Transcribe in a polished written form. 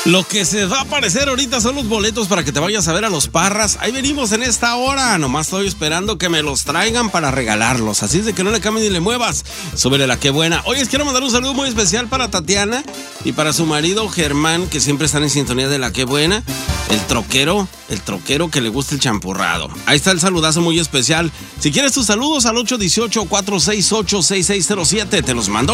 Lo que se va a aparecer ahorita son los boletos para que te vayas a ver a los Parras. Ahí venimos en esta hora. Nomás estoy esperando que me los traigan para regalarlos. Así es de que no le cambies ni le muevas. Súbele la que buena. Oye, quiero mandar un saludo muy especial para Tatiana y para su marido Germán, que siempre están en sintonía de la que buena. El troquero que le gusta el champurrado. Ahí está el saludazo muy especial. Si quieres tus saludos al 818-468-6607, te los mando